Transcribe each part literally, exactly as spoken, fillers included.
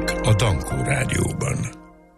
hírek a Dankó Rádióban.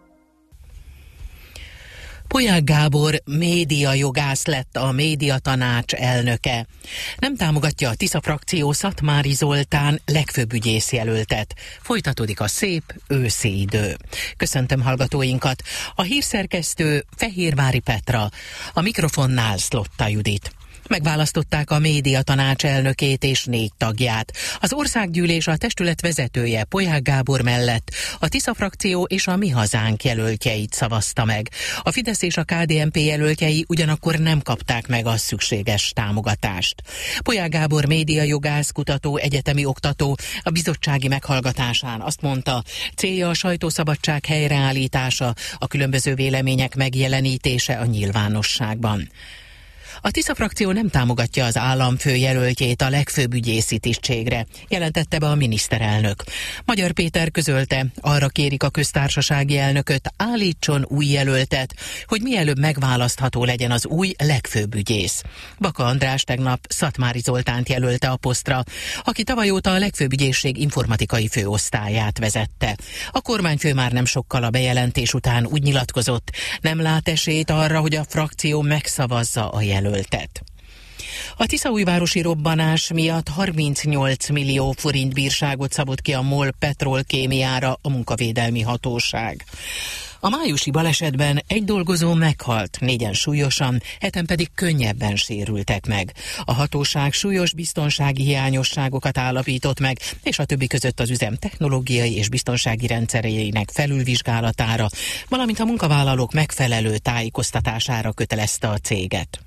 Polyák Gábor médiajogász lett a médiatanács elnöke. Nem támogatja a Tisza frakció Szatmári Zoltán legfőbb ügyész jelöltet. Folytatódik a szép őszi idő. Köszöntöm hallgatóinkat. A hírszerkesztő Fehérvári Petra, a mikrofonnál Szlotta Judit. Megválasztották a médiatanács elnökét és négy tagját. Az országgyűlés a testület vezetője Polyák Gábor mellett a Tisza frakció és a Mi Hazánk jelöltjeit szavazta meg. A Fidesz és a ká dé en pé jelöltjei ugyanakkor nem kapták meg a szükséges támogatást. Polyák Gábor médiajogász, kutató, egyetemi oktató a bizottsági meghallgatásán azt mondta, célja a sajtószabadság helyreállítása, a különböző vélemények megjelenítése a nyilvánosságban. A Tisza frakció nem támogatja az államfő jelöltjét a legfőbb ügyészi tisztségre, jelentette be a miniszterelnök. Magyar Péter közölte, arra kérik a köztársasági elnököt, állítson új jelöltet, hogy mielőbb megválasztható legyen az új legfőbb ügyész. Baka András tegnap Szatmári Zoltánt jelölte a posztra, aki tavaly óta a legfőbb ügyészség informatikai főosztályát vezette. A kormányfő már nem sokkal a bejelentés után úgy nyilatkozott, nem lát esélyt arra, hogy a frakció megszavazza a jelöltet. A tiszaújvárosi robbanás miatt harmincnyolc millió forint bírságot szabott ki a MOL Petrolkémiára a munkavédelmi hatóság. A májusi balesetben egy dolgozó meghalt, négyen súlyosan, heten pedig könnyebben sérültek meg. A hatóság súlyos biztonsági hiányosságokat állapított meg, és a többi között az üzem technológiai és biztonsági rendszereinek felülvizsgálatára, valamint a munkavállalók megfelelő tájékoztatására kötelezte a céget.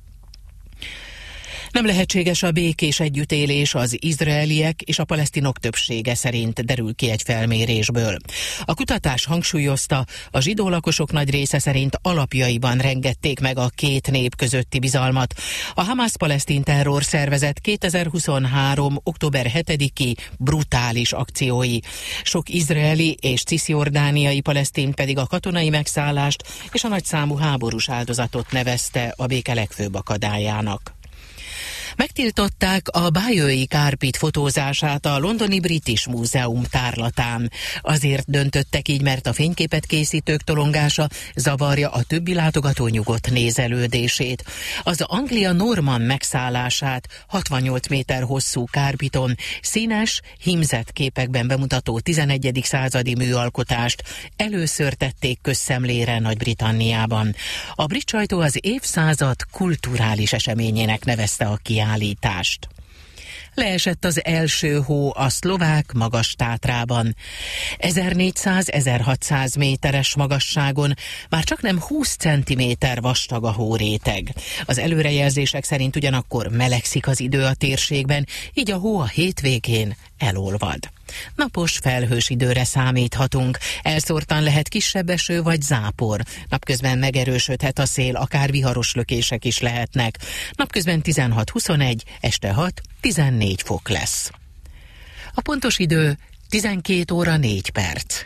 Nem lehetséges a békés együttélés az izraeliek és a palesztinok többsége szerint, derül ki egy felmérésből. A kutatás hangsúlyozta, a zsidó lakosok nagy része szerint alapjaiban rengették meg a két nép közötti bizalmat. A Hamász-palesztin terrorszervezet kétezer-huszonhárom. október hetediki brutális akciói. Sok izraeli és cisziordániai palesztin pedig a katonai megszállást és a nagyszámú háborús áldozatot nevezte a béke legfőbb akadályának. Megtiltották a Bayeux kárpit fotózását a londoni British Múzeum tárlatán. Azért döntöttek így, mert a fényképet készítők tolongása zavarja a többi látogató nyugodt nézelődését. Az Anglia Norman megszállását hatvannyolc méter hosszú kárpiton színes, hímzett képekben bemutató tizenegyedik századi műalkotást először tették közszemlére Nagy-Britanniában. A brit sajtó az évszázad kulturális eseményének nevezte a kiállítást. Leesett az első hó a szlovák Magas-Tátrában. ezernégyszáz-ezerhatszáz méteres magasságon már csaknem húsz centiméter vastag a hóréteg. Az előrejelzések szerint ugyanakkor melegszik az idő a térségben, így a hó a hétvégén elolvad. Napos, felhős időre számíthatunk. Elszórtan lehet kisebb eső vagy zápor. Napközben megerősödhet a szél, akár viharos lökések is lehetnek. Napközben tizenhat-huszonegy, este hat-tizennégy fok lesz. A pontos idő tizenkét óra négy perc.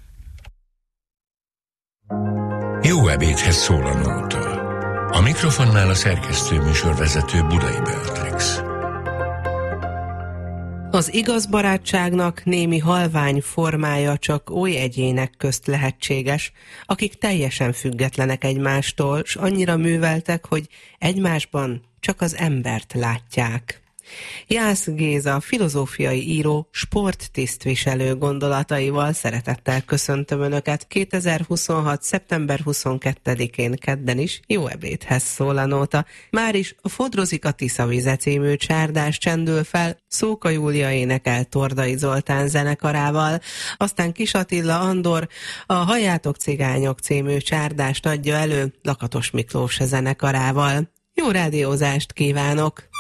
Jó ebédhez szól a nóta. A mikrofonnál a szerkesztő műsorvezető Budai Beatrix. Az igaz barátságnak némi halvány formája csak oly egyének közt lehetséges, akik teljesen függetlenek egymástól, s annyira műveltek, hogy egymásban csak az embert látják. Jász Géza, filozófiai író, sporttisztviselő gondolataival szeretettel köszöntöm Önöket kétezer-huszonhat. szeptember huszonkettedikén kedden is. Jó ebédhez szól a nóta. Máris a Fodrozik a Tiszavize című csárdás csendül fel Szóka Júlia énekel Tordai Zoltán zenekarával, aztán Kis Attila Andor a Halljátok cigányok című csárdást adja elő Lakatos Miklós zenekarával. Jó rádiózást kívánok!